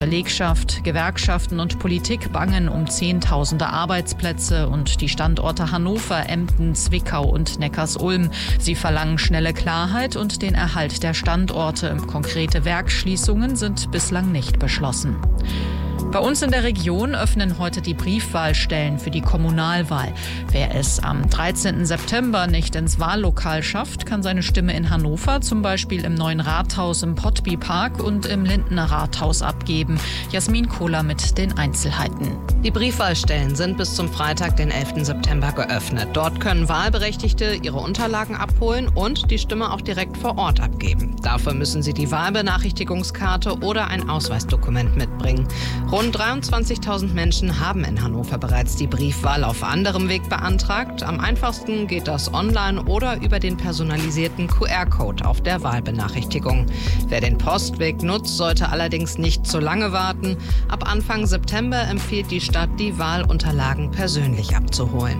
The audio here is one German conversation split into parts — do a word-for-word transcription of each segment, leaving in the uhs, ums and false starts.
Belegschaft, Gewerkschaften und Politik bangen um Zehntausende Arbeitsplätze und die Standorte Hannover, Emden, Zwickau und Neckarsulm. Sie verlangen schnelle Klarheit und den Erhalt der Standorte. Konkrete Werksschließungen sind bislang nicht beschlossen. Bei uns in der Region öffnen heute die Briefwahlstellen für die Kommunalwahl. Wer es am dreizehnten September nicht ins Wahllokal schafft, kann seine Stimme in Hannover, zum Beispiel im Neuen Rathaus im Pottby Park und im Lindener Rathaus abgeben. Jasmin Kohler mit den Einzelheiten. Die Briefwahlstellen sind bis zum Freitag, den elften September, geöffnet. Dort können Wahlberechtigte ihre Unterlagen abholen und die Stimme auch direkt vor Ort abgeben. Dafür müssen sie die Wahlbenachrichtigungskarte oder ein Ausweisdokument mitbringen. Rund dreiundzwanzigtausend Menschen haben in Hannover bereits die Briefwahl auf anderem Weg beantragt. Am einfachsten geht das online oder über den personalisierten Q R-Code auf der Wahlbenachrichtigung. Wer den Postweg nutzt, sollte allerdings nicht zu lange warten. Ab Anfang September empfiehlt die Stadt, die Wahlunterlagen persönlich abzuholen.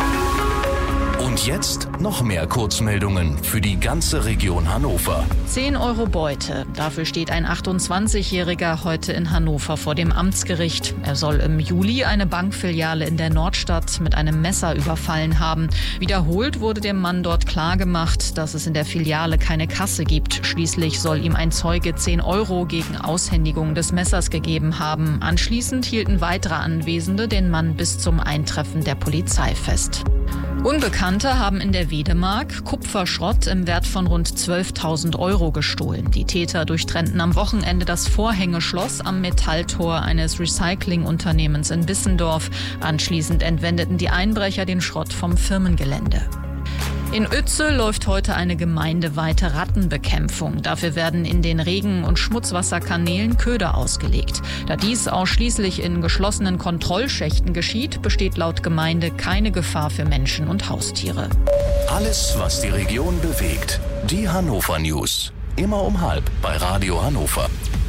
Und jetzt noch mehr Kurzmeldungen für die ganze Region Hannover. zehn Euro Beute. Dafür steht ein achtundzwanzigjähriger heute in Hannover vor dem Amtsgericht. Er soll im Juli eine Bankfiliale in der Nordstadt mit einem Messer überfallen haben. Wiederholt wurde dem Mann dort klargemacht, dass es in der Filiale keine Kasse gibt. Schließlich soll ihm ein Zeuge zehn Euro gegen Aushändigung des Messers gegeben haben. Anschließend hielten weitere Anwesende den Mann bis zum Eintreffen der Polizei fest. Unbekannte haben in der Wedemark Kupferschrott im Wert von rund zwölftausend Euro gestohlen. Die Täter durchtrennten am Wochenende das Vorhängeschloss am Metalltor eines Recyclingunternehmens in Bissendorf. Anschließend entwendeten die Einbrecher den Schrott vom Firmengelände. In Uetze läuft heute eine gemeindeweite Rattenbekämpfung. Dafür werden in den Regen- und Schmutzwasserkanälen Köder ausgelegt. Da dies ausschließlich in geschlossenen Kontrollschächten geschieht, besteht laut Gemeinde keine Gefahr für Menschen und Haustiere. Alles, was die Region bewegt. Die Hannover News. Immer um halb bei Radio Hannover.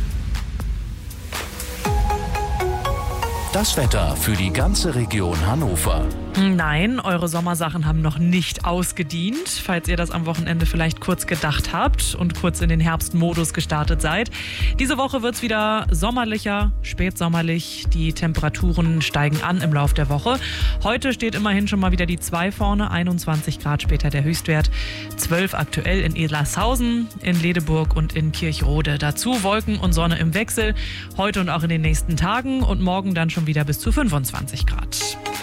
Das Wetter für die ganze Region Hannover. Nein, eure Sommersachen haben noch nicht ausgedient, falls ihr das am Wochenende vielleicht kurz gedacht habt und kurz in den Herbstmodus gestartet seid. Diese Woche wird es wieder sommerlicher, spätsommerlich. Die Temperaturen steigen an im Lauf der Woche. Heute steht immerhin schon mal wieder die zwei vorne, einundzwanzig Grad später der Höchstwert, zwölf aktuell in Edlershausen, in Ledeburg und in Kirchrode. Dazu Wolken und Sonne im Wechsel, heute und auch in den nächsten Tagen und morgen dann schon wieder bis zu fünfundzwanzig Grad.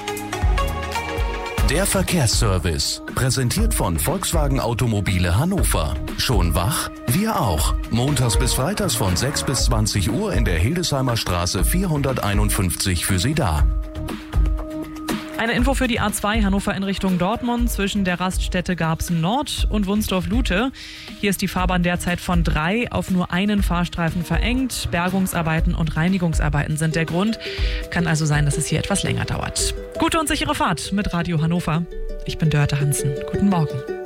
Der Verkehrsservice, präsentiert von Volkswagen Automobile Hannover. Schon wach? Wir auch. Montags bis freitags von sechs bis zwanzig Uhr in der Hildesheimer Straße vierhunderteinundfünfzig für Sie da. Eine Info für die A zwei Hannover in Richtung Dortmund zwischen der Raststätte Garbsen Nord und Wunsdorf-Lute. Hier ist die Fahrbahn derzeit von drei auf nur einen Fahrstreifen verengt. Bergungsarbeiten und Reinigungsarbeiten sind der Grund. Kann also sein, dass es hier etwas länger dauert. Gute und sichere Fahrt mit Radio Hannover. Ich bin Dörte Hansen. Guten Morgen.